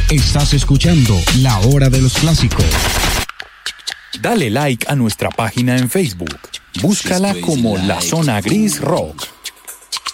Estás escuchando La Hora de los Clásicos. Dale like a nuestra página en Facebook. Búscala como La Zona Gris Rock.